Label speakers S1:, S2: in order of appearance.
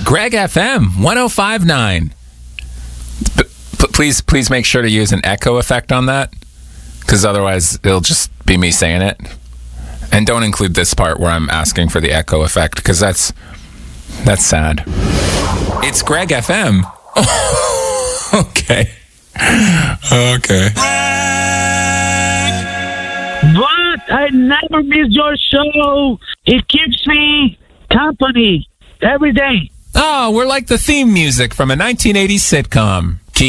S1: Greg FM 105.9. Please make sure to use an echo effect on that, because otherwise it'll just be me saying it. And don't include this part where I'm asking for the echo effect, because that's sad. It's Greg FM. Okay.
S2: But I never miss your show. It keeps me company every day.
S1: Oh, we're like the theme music from a 1980s sitcom.